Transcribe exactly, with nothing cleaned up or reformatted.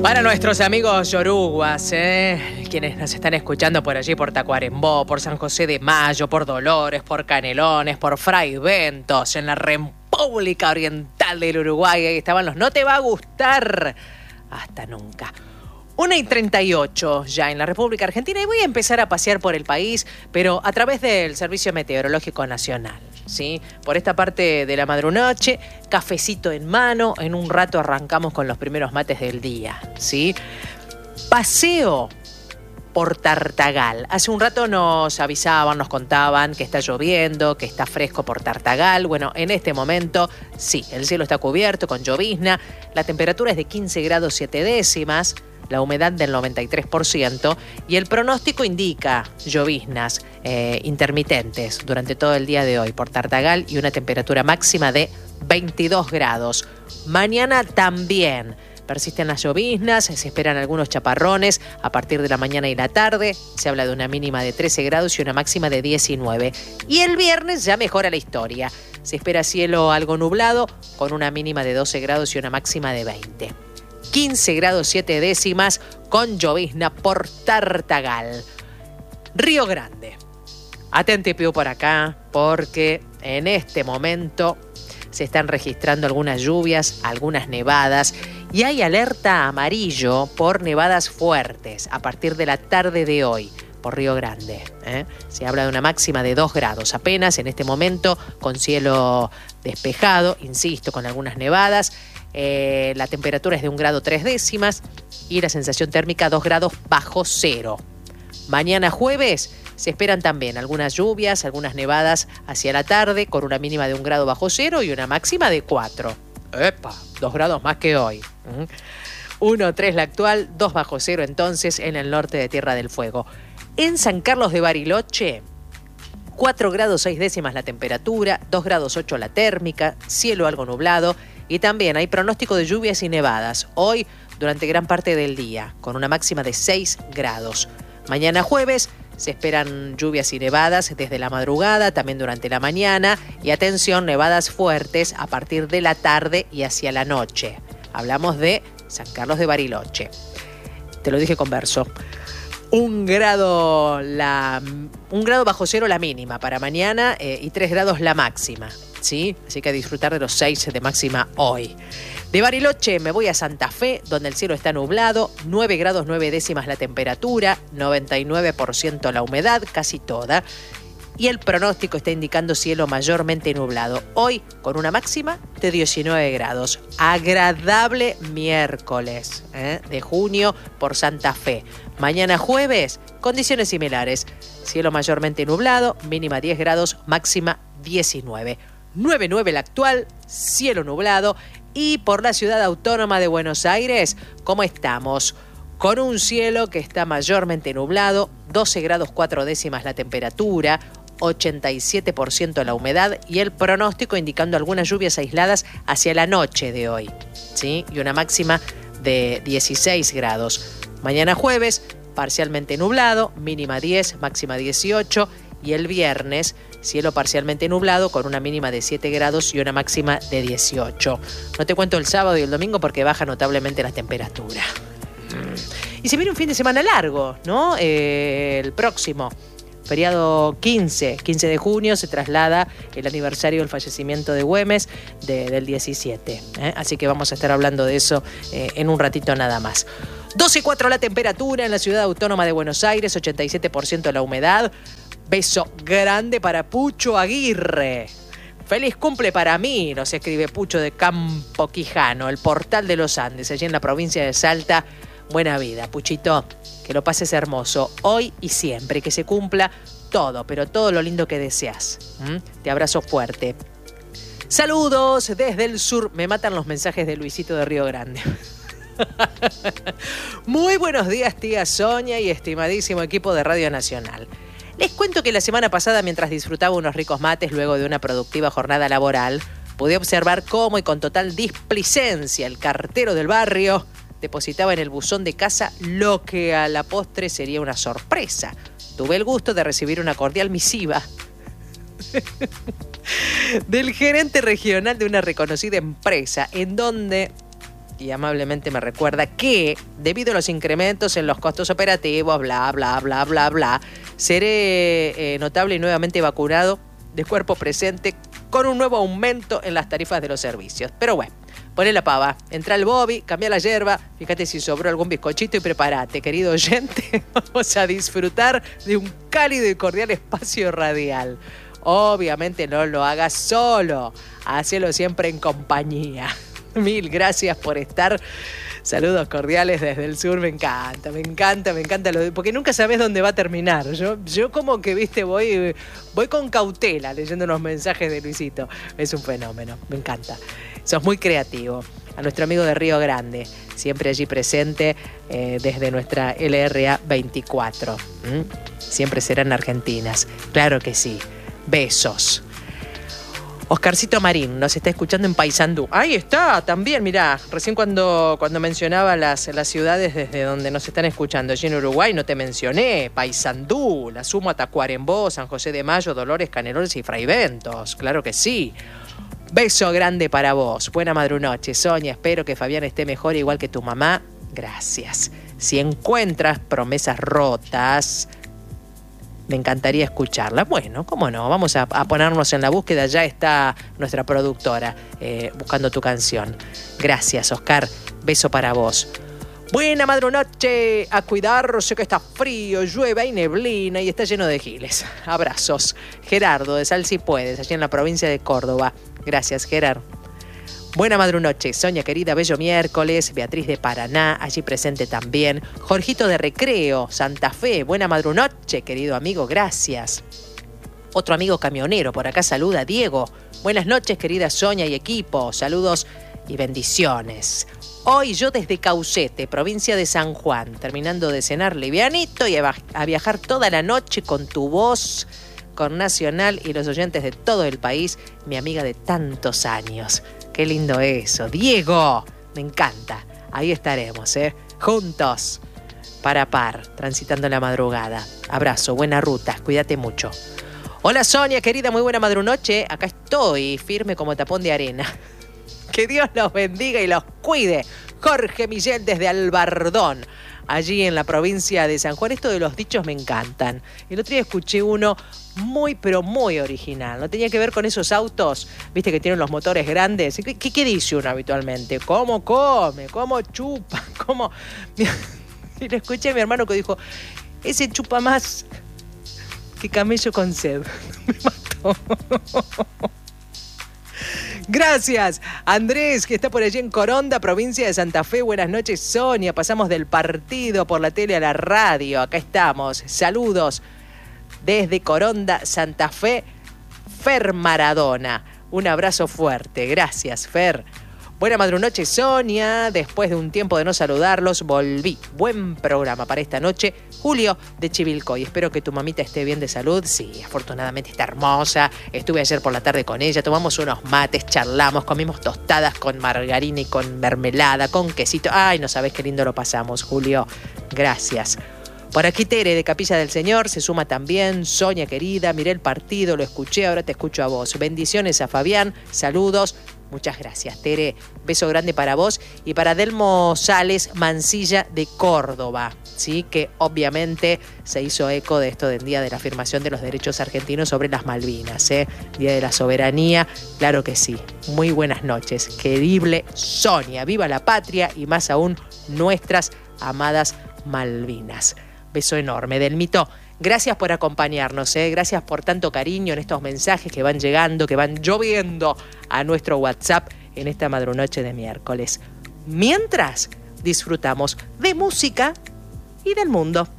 Para nuestros amigos yoruguas, ¿eh? quienes nos están escuchando por allí, por Tacuarembó, por San José de Mayo, por Dolores, por Canelones, por Fraiventos, en la República Oriental del Uruguay, ahí estaban los No Te Va a Gustar hasta nunca. una y treinta y ocho ya en la República Argentina, y voy a empezar a pasear por el país, pero a través del Servicio Meteorológico Nacional, ¿sí? Por esta parte de la madrunoche, cafecito en mano, en un rato arrancamos con los primeros mates del día, ¿sí? Paseo por Tartagal. Hace un rato nos avisaban, nos contaban que está lloviendo, que está fresco por Tartagal. Bueno, en este momento, sí, el cielo está cubierto con llovizna, la temperatura es de quince grados siete décimas, la humedad del noventa y tres por ciento y el pronóstico indica lloviznas eh, intermitentes durante todo el día de hoy por Tartagal y una temperatura máxima de veintidós grados. Mañana también persisten las lloviznas, se esperan algunos chaparrones a partir de la mañana y la tarde, se habla de una mínima de trece grados y una máxima de diecinueve. Y el viernes ya mejora la historia, se espera cielo algo nublado con una mínima de doce grados y una máxima de veinte. quince grados siete décimas con llovizna por Tartagal. Río Grande. Atente Piu por acá, porque en este momento se están registrando algunas lluvias, algunas nevadas, y hay alerta amarillo por nevadas fuertes a partir de la tarde de hoy por Río Grande. ¿eh? Se habla de una máxima de dos grados apenas en este momento, con cielo despejado, insisto, con algunas nevadas. Eh, la temperatura es de un grado tres décimas y la sensación térmica dos grados bajo cero. Mañana jueves se esperan también algunas lluvias, algunas nevadas hacia la tarde con una mínima de un grado bajo cero y una máxima de cuatro. ¡Epa! Dos grados más que hoy. uno tres la actual, dos bajo cero entonces en el norte de Tierra del Fuego. En San Carlos de Bariloche, cuatro grados seis décimas la temperatura, dos grados ocho la térmica, cielo algo nublado. Y también hay pronóstico de lluvias y nevadas hoy durante gran parte del día, con una máxima de seis grados. Mañana jueves se esperan lluvias y nevadas desde la madrugada, también durante la mañana. Y atención, nevadas fuertes a partir de la tarde y hacia la noche. Hablamos de San Carlos de Bariloche. Te lo dije con verso. Un grado, la, un grado bajo cero la mínima para mañana eh, y tres grados la máxima. ¿Sí? Así que a disfrutar de los seis de máxima hoy. De Bariloche me voy a Santa Fe, donde el cielo está nublado, nueve grados nueve décimas la temperatura, noventa y nueve por ciento la humedad, casi toda. Y el pronóstico está indicando cielo mayormente nublado. Hoy con una máxima de diecinueve grados. Agradable miércoles ¿eh? de junio por Santa Fe. Mañana jueves, condiciones similares. Cielo mayormente nublado, mínima diez grados, máxima diecinueve. nueve nueve la actual, cielo nublado. Y por la ciudad autónoma de Buenos Aires, ¿cómo estamos? Con un cielo que está mayormente nublado, doce grados cuatro décimas la temperatura, ochenta y siete por ciento la humedad y el pronóstico indicando algunas lluvias aisladas hacia la noche de hoy, ¿sí? Y una máxima de dieciséis grados. Mañana jueves, parcialmente nublado, mínima diez, máxima dieciocho. Y el viernes, cielo parcialmente nublado con una mínima de siete grados y una máxima de dieciocho. No te cuento el sábado y el domingo porque baja notablemente la temperatura. Y se viene un fin de semana largo, ¿no? Eh, el próximo, feriado quince, quince de junio, se traslada el aniversario del fallecimiento de Güemes de, del diecisiete. ¿eh? Así que vamos a estar hablando de eso eh, en un ratito nada más. doce y cuatro la temperatura en la ciudad autónoma de Buenos Aires, ochenta y siete por ciento la humedad. Beso grande para Pucho Aguirre. Feliz cumple para mí, nos escribe Pucho de Campo Quijano, el portal de los Andes, allí en la provincia de Salta. Buena vida, Puchito, que lo pases hermoso hoy y siempre, que se cumpla todo, pero todo lo lindo que deseas. ¿Mm? Te abrazo fuerte. Saludos desde el sur. Me matan los mensajes de Luisito de Río Grande. Muy buenos días, tía Sonia y estimadísimo equipo de Radio Nacional. Les cuento que la semana pasada, mientras disfrutaba unos ricos mates luego de una productiva jornada laboral, pude observar cómo y con total displicencia el cartero del barrio depositaba en el buzón de casa lo que a la postre sería una sorpresa. Tuve el gusto de recibir una cordial misiva del gerente regional de una reconocida empresa, en donde y amablemente me recuerda que, debido a los incrementos en los costos operativos, bla, bla, bla, bla, bla, seré eh, notable y nuevamente vacunado de cuerpo presente con un nuevo aumento en las tarifas de los servicios. Pero bueno, poné la pava, entra al Bobby, cambia la yerba, fíjate si sobró algún bizcochito y prepárate, querido oyente. Vamos a disfrutar de un cálido y cordial espacio radial. Obviamente no lo hagas solo, hacelo siempre en compañía. Mil gracias por estar. Saludos cordiales desde el sur. Me encanta, me encanta, me encanta. Lo de, porque nunca sabes dónde va a terminar. Yo, yo como que, viste, voy, voy con cautela leyendo unos mensajes de Luisito. Es un fenómeno, me encanta. Sos muy creativo. A nuestro amigo de Río Grande, siempre allí presente eh, desde nuestra L R A veinticuatro. ¿Mm? Siempre serán argentinas. Claro que sí. Besos. Oscarcito Marín nos está escuchando en Paysandú. Ahí está, también, mirá, recién cuando, cuando mencionaba las, las ciudades desde donde nos están escuchando. Allí en Uruguay no te mencioné, Paysandú, La Suma, Tacuarembó, San José de Mayo, Dolores, Canelones y Fraiventos, claro que sí. Beso grande para vos, buena madrunoche, Sonia, espero que Fabián esté mejor igual que tu mamá, gracias. Si encuentras promesas rotas, me encantaría escucharla. Bueno, cómo no, vamos a, a ponernos en la búsqueda. Ya está nuestra productora eh, buscando tu canción. Gracias, Oscar. Beso para vos. Buena madrunoche. A cuidar, sé que está frío, llueve, hay neblina y está lleno de giles. Abrazos. Gerardo, de Sal Si Puedes, allí en la provincia de Córdoba. Gracias, Gerardo. Buena madrunoche, Sonia querida, bello miércoles, Beatriz de Paraná, allí presente también, Jorgito de Recreo, Santa Fe, buena madrunoche, querido amigo, gracias. Otro amigo camionero, por acá saluda, Diego, buenas noches, querida Sonia y equipo, saludos y bendiciones. Hoy yo desde Caucete, provincia de San Juan, terminando de cenar livianito y a, a viajar toda la noche con tu voz, con Nacional y los oyentes de todo el país, mi amiga de tantos años. Qué lindo eso. Diego, me encanta. Ahí estaremos, ¿eh? Juntos, par a par, transitando la madrugada. Abrazo, buena ruta, cuídate mucho. Hola Sonia, querida, muy buena madrunoche. Acá estoy, firme como tapón de arena. Que Dios los bendiga y los cuide. Jorge Millén desde Albardón, allí en la provincia de San Juan. Esto de los dichos me encantan. El otro día escuché uno muy, pero muy original. No tenía que ver con esos autos, viste, que tienen los motores grandes. ¿Qué, qué, qué dice uno habitualmente? ¿Cómo come? ¿Cómo chupa? ¿Cómo? Y lo escuché a mi hermano que dijo, ese chupa más que camello con sed. Me mató. Gracias, Andrés, que está por allí en Coronda, provincia de Santa Fe. Buenas noches, Sonia. Pasamos del partido por la tele a la radio. Acá estamos. Saludos desde Coronda, Santa Fe, Fer Maradona. Un abrazo fuerte. Gracias, Fer. Buena madrunoche, Sonia. Después de un tiempo de no saludarlos, volví. Buen programa para esta noche. Julio de Chivilcoy. Espero que tu mamita esté bien de salud. Sí, afortunadamente está hermosa. Estuve ayer por la tarde con ella. Tomamos unos mates, charlamos, comimos tostadas con margarina y con mermelada, con quesito. Ay, no sabés qué lindo lo pasamos, Julio. Gracias. Por aquí Tere de Capilla del Señor se suma también. Sonia querida, miré el partido, lo escuché, ahora te escucho a vos. Bendiciones a Fabián, saludos. Muchas gracias, Tere. Beso grande para vos y para Delmo Sales Mancilla de Córdoba, ¿sí? Que obviamente se hizo eco de esto del Día de la Afirmación de los Derechos Argentinos sobre las Malvinas, ¿eh? Día de la Soberanía, claro que sí. Muy buenas noches, querible Sonia. Viva la patria y más aún nuestras amadas Malvinas. Beso enorme, Delmito. Gracias por acompañarnos, ¿eh? Gracias por tanto cariño en estos mensajes que van llegando, que van lloviendo a nuestro WhatsApp en esta madrunoche de miércoles. Mientras disfrutamos de música y del mundo.